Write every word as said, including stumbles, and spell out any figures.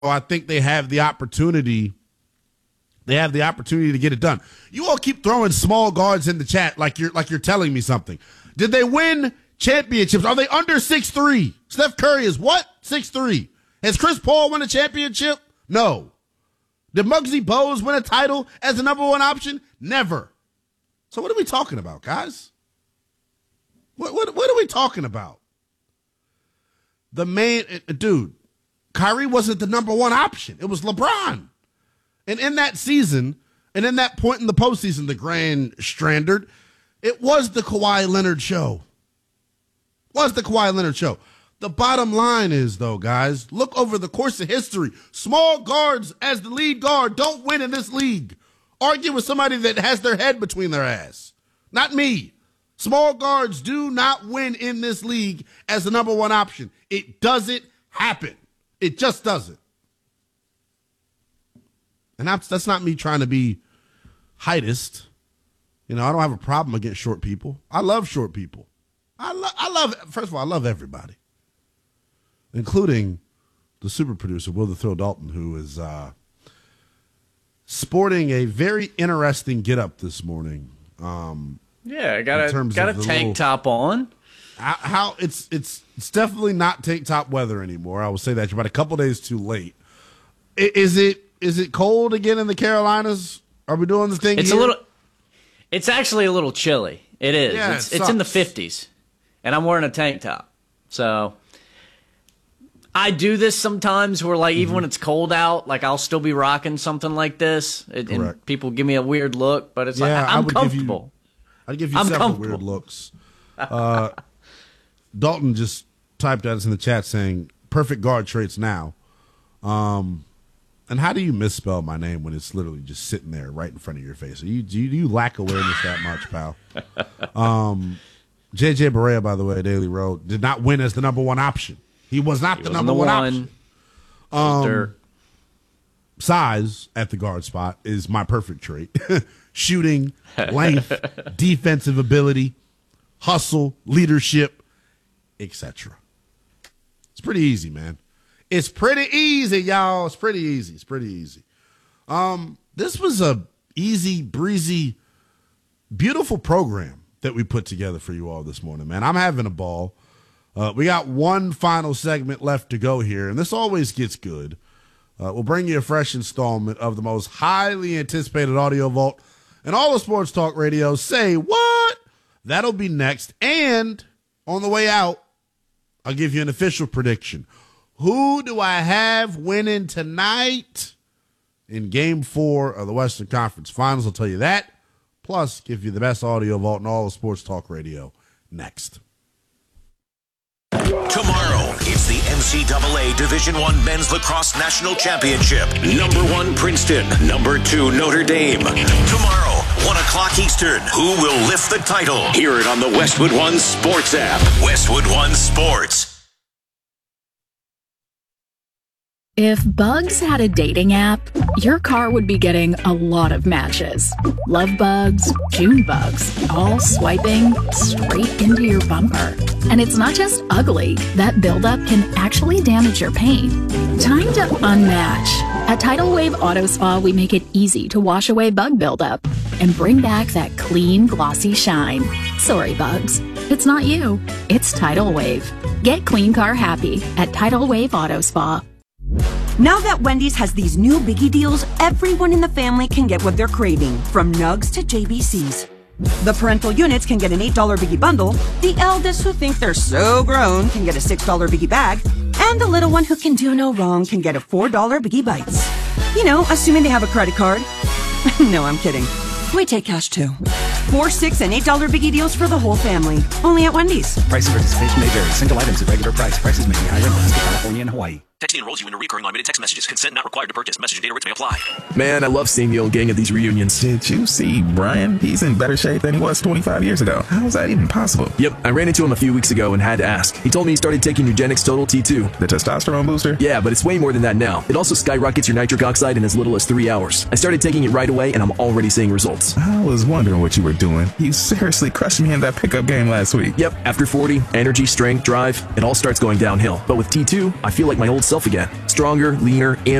I think they have the opportunity. They have the opportunity to get it done. You all keep throwing small guards in the chat like you're like you're telling me something. Did they win championships? Are they under six three? Steph Curry is what? six three. Has Chris Paul won a championship? No. Did Muggsy Bogues win a title as the number one option? Never. So what are we talking about, guys? What what what are we talking about? The main dude, Kyrie wasn't the number one option. It was LeBron. And in that season, and in that point in the postseason, the Grand Standard, it was the Kawhi Leonard show. Was the Kawhi Leonard show. The bottom line is, though, guys, look over the course of history. Small guards as the lead guard don't win in this league. Argue with somebody that has their head between their ass. Not me. Small guards do not win in this league as the number one option. It doesn't happen. It just doesn't. And that's, that's not me trying to be heightist. You know, I don't have a problem against short people. I love short people. I, lo- I love, first of all, I love everybody, including the super producer, Will the Thrill Dalton, who is uh, sporting a very interesting get-up this morning. Um, yeah, I got a, got a tank little, top on. How, how it's, it's it's definitely not tank top weather anymore. I will say that. You're about a couple days too late. Is it is it cold again in the Carolinas? Are we doing the thing It's here? a little. It's actually a little chilly. It is. Yeah, it's, it it's in the fifties, and I'm wearing a tank top. So I do this sometimes where, like, even mm-hmm. when it's cold out, like, I'll still be rocking something like this, and, and people give me a weird look, but it's yeah, like, I'm I comfortable. Give you, I'd give you I'm several weird looks. Uh, Dalton just typed at us in the chat saying, perfect guard traits now. Um, and how do you misspell my name when it's literally just sitting there right in front of your face? Are you, do, you, do you lack awareness that much, pal? Um, J J Barea, by the way, Daily Road, did not win as the number one option. He was not he the number the one, one option. Um, size at the guard spot is my perfect trait. Shooting, length, defensive ability, hustle, leadership, et cetera. It's pretty easy, man. It's pretty easy, y'all. It's pretty easy. It's pretty easy. Um, this was a easy, breezy, beautiful program that we put together for you all this morning, man. I'm having a ball. Uh, we got one final segment left to go here, and this always gets good. Uh, we'll bring you a fresh installment of the most highly anticipated audio vault and all of Sports Talk Radio. Say what? That'll be next. And on the way out, I'll give you an official prediction. Who do I have winning tonight in game four of the Western Conference Finals? I'll tell you that. Plus, give you the best audio vault in all of Sports Talk Radio next. Tomorrow, it's the N C double A Division I Men's Lacrosse National Championship. Number one, Princeton. Number two, Notre Dame. Tomorrow, one o'clock Eastern. Who will lift the title? Hear it on the Westwood One Sports app. Westwood One Sports. If Bugs had a dating app, your car would be getting a lot of matches. Love bugs, June bugs, all swiping straight into your bumper. And it's not just ugly. That buildup can actually damage your paint. Time to unmatch. At Tidal Wave Auto Spa, we make it easy to wash away bug buildup and bring back that clean, glossy shine. Sorry, bugs. It's not you. It's Tidal Wave. Get clean car happy at Tidal Wave Auto Spa. Now that Wendy's has these new biggie deals, everyone in the family can get what they're craving, from nugs to J B Cs. The parental units can get an eight dollar biggie bundle, the eldest who think they're so grown can get a six dollar biggie bag, and the little one who can do no wrong can get a four dollar biggie bites. You know, assuming they have a credit card. No, I'm kidding. We take cash too. Four, six, and eight dollar biggie deals for the whole family. Only at Wendy's. Price of participation may vary. Single items at regular price. Prices may be higher in Alaska, California, and Hawaii. Texting enrolls you into recurring automated text messages. Consent not required to purchase. Message and data rates may apply. Man, I love seeing the old gang at these reunions. Did you see Brian? He's in better shape than he was twenty-five years ago. How is that even possible? Yep, I ran into him a few weeks ago and had to ask. He told me he started taking Nugenix Total T two. The testosterone booster? Yeah, but it's way more than that now. It also skyrockets your nitric oxide in as little as three hours. I started taking it right away and I'm already seeing results. I was wondering what you were doing. You seriously crushed me in that pickup game last week. Yep, after forty, energy, strength, drive, it all starts going downhill. But with T two, I feel like my old myself again. Stronger, leaner, and